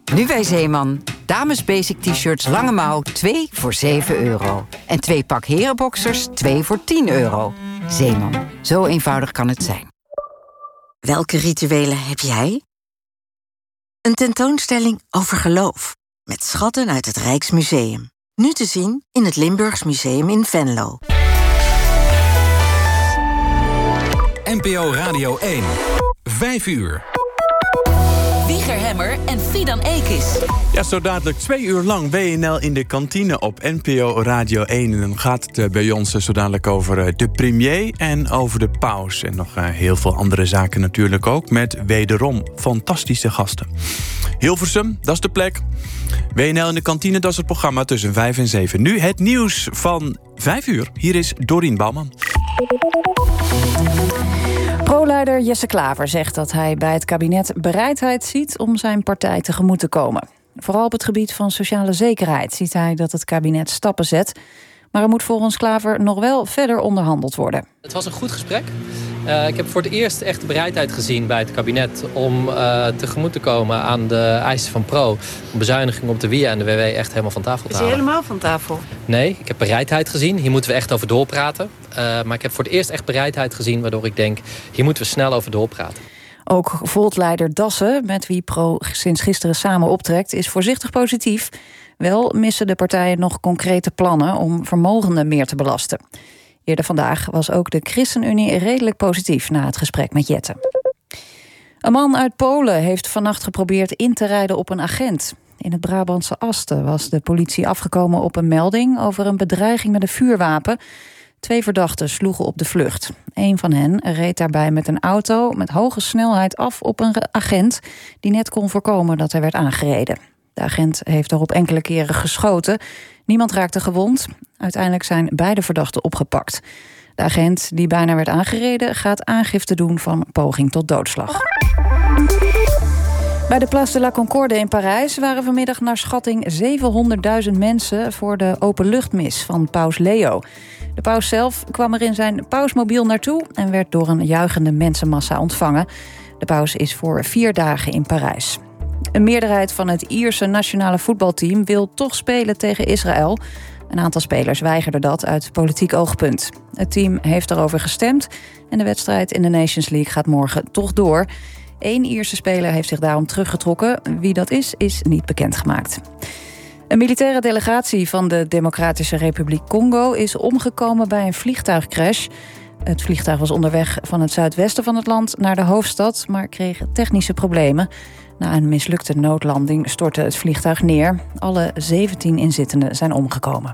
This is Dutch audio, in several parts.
Nu bij Zeeman. Dames basic t-shirts lange mouw 2 voor €7. En 2 pak herenboxers 2 voor €10. Zeeman. Zo eenvoudig kan het zijn. Welke rituelen heb jij? Een tentoonstelling over geloof. Met schatten uit het Rijksmuseum. Nu te zien in het Limburgs Museum in Venlo. NPO Radio 1. 5 uur. Wieger Hemmer en Fidan Ekis. Ja, zo dadelijk 2 uur lang WNL in de kantine op NPO Radio 1. En dan gaat het bij ons zo dadelijk over de premier en over de paus. En nog heel veel andere zaken natuurlijk ook. Met wederom fantastische gasten. Hilversum, dat is de plek. WNL in de kantine, dat is het programma tussen 5 en 7. Nu het nieuws van 5 uur. Hier is Dorien Bouwman. Pro-leider Jesse Klaver zegt dat hij bij het kabinet bereidheid ziet om zijn partij tegemoet te komen. Vooral op het gebied van sociale zekerheid ziet hij dat het kabinet stappen zet. Maar er moet volgens Klaver nog wel verder onderhandeld worden. Het was een goed gesprek. Ik heb voor het eerst echt de bereidheid gezien bij het kabinet om tegemoet te komen aan de eisen van Pro. Om bezuinigingen op de WIA en de WW echt helemaal van tafel te halen. Is hij helemaal van tafel? Nee, ik heb bereidheid gezien. Hier moeten we echt over doorpraten. Maar ik heb voor het eerst echt bereidheid gezien waardoor ik denk, hier moeten we snel over doorpraten. Ook Volt-leider Dassen, met wie Pro sinds gisteren samen optrekt, is voorzichtig positief. Wel missen de partijen nog concrete plannen om vermogenden meer te belasten. Eerder vandaag was ook de ChristenUnie redelijk positief na het gesprek met Jette. Een man uit Polen heeft vannacht geprobeerd in te rijden op een agent. In het Brabantse Asten was de politie afgekomen op een melding over een bedreiging met een vuurwapen. 2 verdachten sloegen op de vlucht. Een van hen reed daarbij met een auto met hoge snelheid af op een agent die net kon voorkomen dat hij werd aangereden. De agent heeft daarop enkele keren geschoten. Niemand raakte gewond. Uiteindelijk zijn beide verdachten opgepakt. De agent die bijna werd aangereden gaat aangifte doen van poging tot doodslag. Bij de Place de la Concorde in Parijs waren vanmiddag naar schatting 700.000 mensen voor de openluchtmis van paus Leo. De paus zelf kwam er in zijn pausmobiel naartoe en werd door een juichende mensenmassa ontvangen. De paus is voor 4 dagen in Parijs. Een meerderheid van het Ierse nationale voetbalteam wil toch spelen tegen Israël. Een aantal spelers weigerde dat uit politiek oogpunt. Het team heeft erover gestemd en de wedstrijd in de Nations League gaat morgen toch door. 1 Ierse speler heeft zich daarom teruggetrokken. Wie dat is niet bekendgemaakt. Een militaire delegatie van de Democratische Republiek Congo is omgekomen bij een vliegtuigcrash. Het vliegtuig was onderweg van het zuidwesten van het land naar de hoofdstad, maar kreeg technische problemen. Na een mislukte noodlanding stortte het vliegtuig neer. Alle 17 inzittenden zijn omgekomen.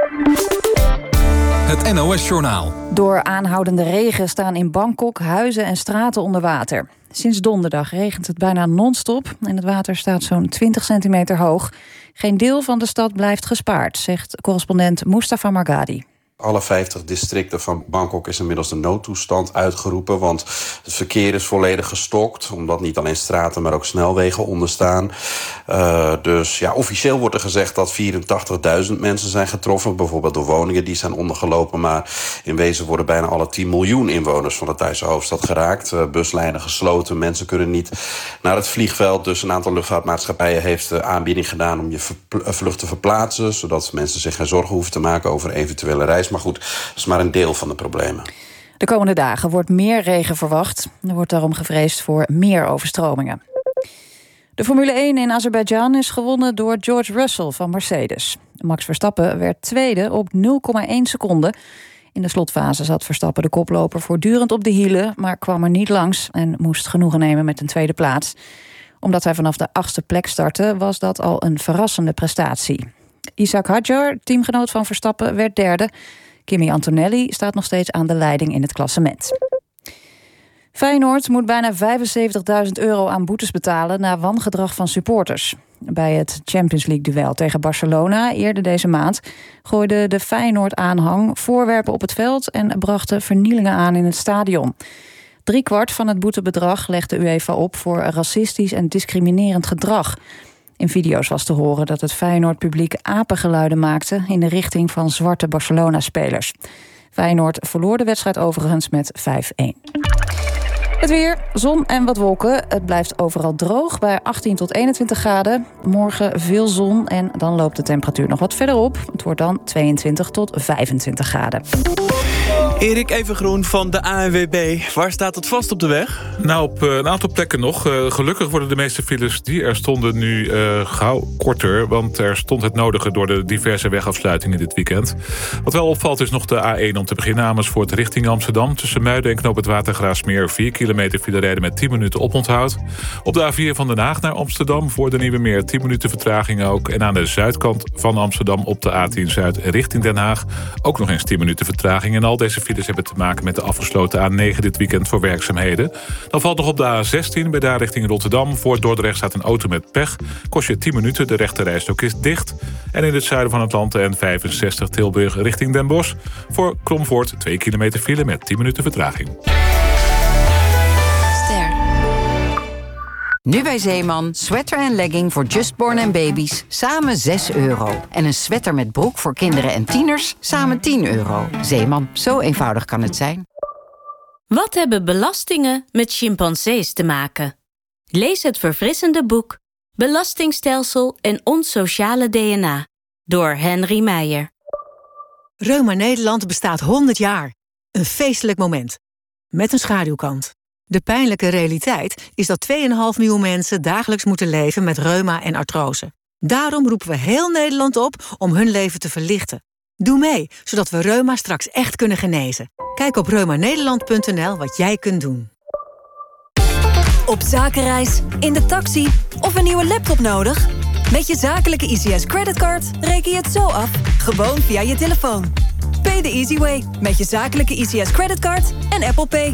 Het NOS-journaal. Door aanhoudende regen staan in Bangkok huizen en straten onder water. Sinds donderdag regent het bijna non-stop en het water staat zo'n 20 centimeter hoog. Geen deel van de stad blijft gespaard, zegt correspondent Mustafa Margadi. Alle 50 districten van Bangkok is inmiddels de noodtoestand uitgeroepen, want het verkeer is volledig gestokt, omdat niet alleen straten, maar ook snelwegen onderstaan. Dus ja, officieel wordt er gezegd dat 84.000 mensen zijn getroffen, bijvoorbeeld door woningen die zijn ondergelopen, maar in wezen worden bijna alle 10 miljoen inwoners van de Thaise hoofdstad geraakt. Buslijnen gesloten, mensen kunnen niet naar het vliegveld, dus een aantal luchtvaartmaatschappijen heeft de aanbieding gedaan om je vlucht te verplaatsen, zodat mensen zich geen zorgen hoeven te maken over eventuele reis. Maar goed, dat is maar een deel van de problemen. De komende dagen wordt meer regen verwacht. Er wordt daarom gevreesd voor meer overstromingen. De Formule 1 in Azerbeidzjan is gewonnen door George Russell van Mercedes. Max Verstappen werd tweede op 0,1 seconde. In de slotfase zat Verstappen de koploper voortdurend op de hielen, maar kwam er niet langs en moest genoegen nemen met een tweede plaats. Omdat hij vanaf de 8e plek startte, was dat al een verrassende prestatie. Isaac Hadjar, teamgenoot van Verstappen, werd derde. Kimi Antonelli staat nog steeds aan de leiding in het klassement. Feyenoord moet bijna €75.000 aan boetes betalen na wangedrag van supporters. Bij het Champions League-duel tegen Barcelona eerder deze maand gooide de Feyenoord-aanhang voorwerpen op het veld en brachten vernielingen aan in het stadion. 3/4 van het boetebedrag legt de UEFA op voor racistisch en discriminerend gedrag. In video's was te horen dat het Feyenoord-publiek apengeluiden maakte in de richting van zwarte Barcelona-spelers. Feyenoord verloor de wedstrijd overigens met 5-1. Het weer, zon en wat wolken. Het blijft overal droog bij 18 tot 21 graden. Morgen veel zon en dan loopt de temperatuur nog wat verder op. Het wordt dan 22 tot 25 graden. Erik Evengroen van de ANWB. Waar staat het vast op de weg? Nou, op een aantal plekken nog. Gelukkig worden de meeste files die er stonden nu gauw korter. Want er stond het nodige door de diverse wegafsluitingen dit weekend. Wat wel opvalt is nog de A1 om te beginnen Amersfoort richting Amsterdam. Tussen Muiden en Knoop het Watergraafsmeer 4 kilometer file rijden met 10 minuten oponthoud. Op de A4 van Den Haag naar Amsterdam voor de Nieuwe Meer 10 minuten vertraging ook. En aan de zuidkant van Amsterdam op de A10 Zuid richting Den Haag ook nog eens 10 minuten vertraging. En al deze files hebben te maken met de afgesloten A9 dit weekend voor werkzaamheden. Dan valt nog op de A16 bij daar richting Rotterdam. Voor Dordrecht staat een auto met pech. Kost je 10 minuten, de rechterrijstrook is dicht. En in het zuiden van het land de N65 Tilburg richting Den Bosch. Voor Kromvoort 2 kilometer file met 10 minuten vertraging. Nu bij Zeeman, sweater en legging voor Justborn en baby's, samen €6. En een sweater met broek voor kinderen en tieners, samen €10. Zeeman, zo eenvoudig kan het zijn. Wat hebben belastingen met chimpansees te maken? Lees het verfrissende boek Belastingstelsel en ons sociale DNA door Henry Meijer. Reuma Nederland bestaat 100 jaar. Een feestelijk moment. Met een schaduwkant. De pijnlijke realiteit is dat 2,5 miljoen mensen dagelijks moeten leven met reuma en artrose. Daarom roepen we heel Nederland op om hun leven te verlichten. Doe mee, zodat we reuma straks echt kunnen genezen. Kijk op reumanederland.nl wat jij kunt doen. Op zakenreis, in de taxi of een nieuwe laptop nodig? Met je zakelijke ICS creditcard reken je het zo af, gewoon via je telefoon. Pay the easy way met je zakelijke ICS creditcard en Apple Pay.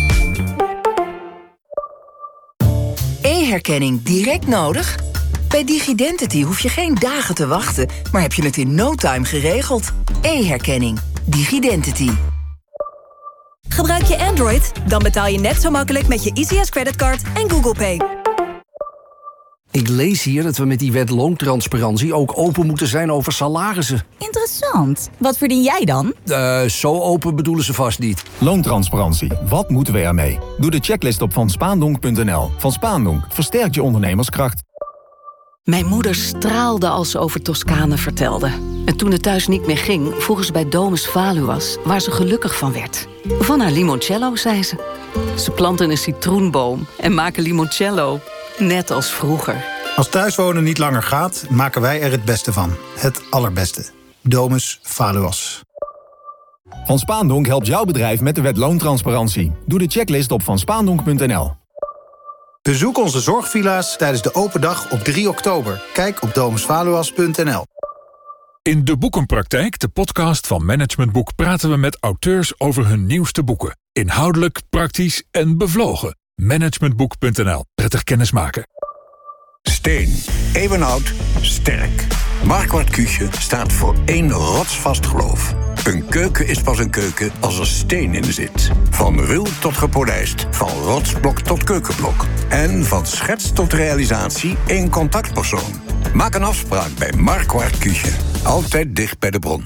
E-herkenning direct nodig? Bij DigiDentity hoef je geen dagen te wachten, maar heb je het in no time geregeld. E-herkenning. DigiDentity. Gebruik je Android? Dan betaal je net zo makkelijk met je ICS creditcard en Google Pay. Ik lees hier dat we met die wet loontransparantie ook open moeten zijn over salarissen. Interessant. Wat verdien jij dan? Zo open bedoelen ze vast niet. Loontransparantie. Wat moeten we ermee? Doe de checklist op vanspaandonk.nl. Van Spaandonk versterkt je ondernemerskracht. Mijn moeder straalde als ze over Toscane vertelde. En toen het thuis niet meer ging, vroegen ze bij Domus Valuas waar ze gelukkig van werd. Van haar limoncello, zei ze. Ze planten een citroenboom en maken limoncello. Net als vroeger. Als thuiswonen niet langer gaat, maken wij er het beste van. Het allerbeste. Domus Valuas. Van Spaandonk helpt jouw bedrijf met de wet loontransparantie. Doe de checklist op vanspaandonk.nl. Bezoek onze zorgvilla's tijdens de open dag op 3 oktober. Kijk op domusvaluas.nl. In De Boekenpraktijk, de podcast van Management Boek, praten we met auteurs over hun nieuwste boeken. Inhoudelijk, praktisch en bevlogen. Managementboek.nl. Prettig kennismaken. Steen. Eeuwenoud. Sterk. Marquardt Küche staat voor één rotsvast geloof. Een keuken is pas een keuken als er steen in zit. Van ruw tot gepolijst. Van rotsblok tot keukenblok. En van schets tot realisatie één contactpersoon. Maak een afspraak bij Marquardt Küche. Altijd dicht bij de bron.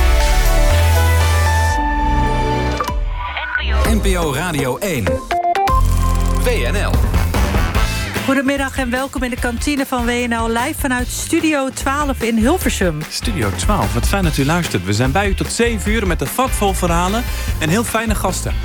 NPO Radio 1. WNL. Goedemiddag en welkom in de kantine van WNL live vanuit Studio 12 in Hilversum. Studio 12, wat fijn dat u luistert. We zijn bij u tot 7 uur met een vat vol verhalen en heel fijne gasten.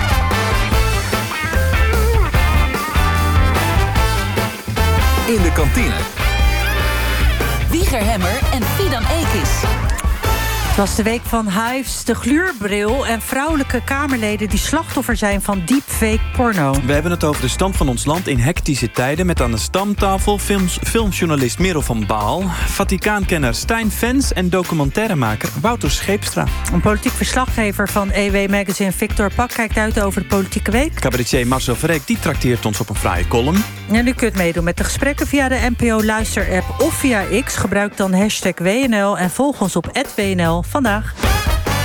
In de kantine. Wieger Hemmer en Fidan Ekis. Het was de week van Hives, de gluurbril en vrouwelijke Kamerleden die slachtoffer zijn van deepfake porno. We hebben het over de stand van ons land in hectische tijden met aan de stamtafel filmjournalist Merel van Baal, Vaticaankenner Stijn Fens en documentairemaker Wouter Scheepstra. Een politiek verslaggever van EW Magazine Victor Pak kijkt uit over de politieke week. Cabaretier Marcel Verreek die trakteert ons op een fraaie column. En u kunt meedoen met de gesprekken via de NPO Luister-app of via X. Gebruik dan #WNL en volg ons op @WNL. Vandaag.